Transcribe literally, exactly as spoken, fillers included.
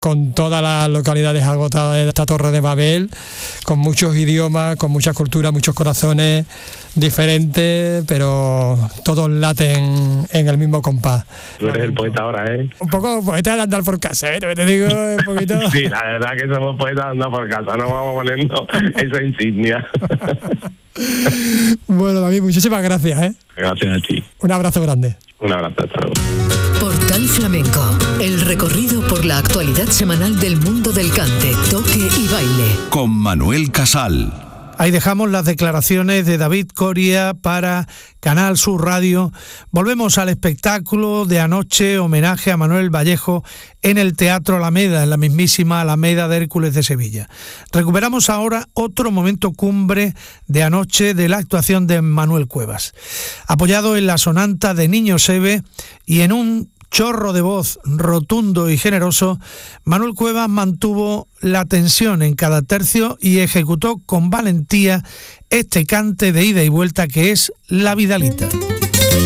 con todas las localidades agotadas de esta Torre de Babel, con muchos idiomas, con muchas culturas, muchos corazones diferentes, pero todos laten en el mismo compás. Tú eres el poeta ahora, ¿eh? Un poco poeta de andar por casa, ¿eh? Te digo un poquito. Sí, la verdad que somos poetas de andar por casa, no vamos poniendo esa insignia. Bueno, David, muchísimas gracias, ¿eh? Gracias a ti. Un abrazo grande. Un abrazo, hasta luego. Portal Flamenco, el recorrido por la actualidad semanal del mundo del cante, toque y baile. Con Manuel Casal. Ahí dejamos las declaraciones de David Coria para Canal Sur Radio. Volvemos al espectáculo de anoche, homenaje a Manuel Vallejo en el Teatro Alameda, en la mismísima Alameda de Hércules de Sevilla. Recuperamos ahora otro momento cumbre de anoche de la actuación de Manuel Cuevas. Apoyado en la sonanta de Niño Seve y en un chorro de voz rotundo y generoso, Manuel Cuevas mantuvo la tensión en cada tercio y ejecutó con valentía este cante de ida y vuelta que es La Vidalita.